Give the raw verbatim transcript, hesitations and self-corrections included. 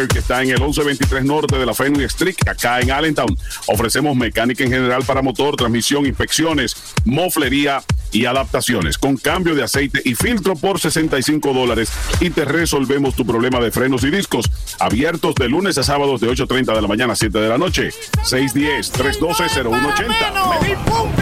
que está en el once veintitrés norte de la Fenway Street, acá en Allentown. Ofrecemos mecánica en general para motor, transmisión, inspecciones, moflería y adaptaciones, con cambio de aceite y filtro por sesenta y cinco dólares, y te resolvemos tu problema de frenos y discos. Abiertos de lunes a sábados de ocho treinta de la mañana a siete de la noche. seis uno cero, tres uno cero, cero uno ocho cero.